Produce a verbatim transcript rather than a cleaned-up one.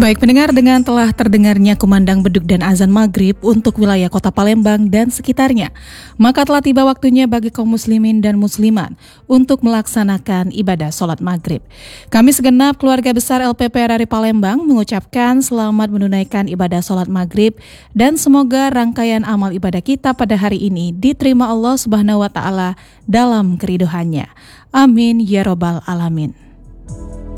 Baik pendengar, dengan telah terdengarnya kumandang beduk dan azan maghrib untuk wilayah kota Palembang dan sekitarnya, maka telah tiba waktunya bagi kaum muslimin dan muslimat untuk melaksanakan ibadah sholat maghrib. Kami segenap keluarga besar L P P R R I Palembang mengucapkan selamat menunaikan ibadah sholat maghrib dan semoga rangkaian amal ibadah kita pada hari ini diterima Allah Subhanahu wa Ta'ala dalam keriduhannya. Amin ya robbal alamin.